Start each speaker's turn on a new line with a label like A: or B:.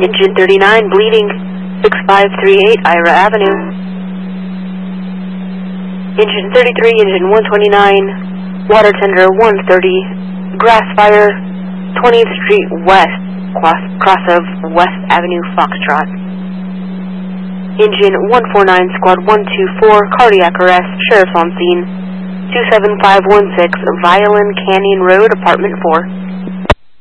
A: Engine 39, bleeding, 6538 Ira Avenue. Engine 33, engine 129, water tender 130, grass fire, 20th Street West, cross of West Avenue, Foxtrot. Engine 149, squad 124, cardiac arrest, sheriff's on scene, 27516, Violin Canyon Road, apartment 4.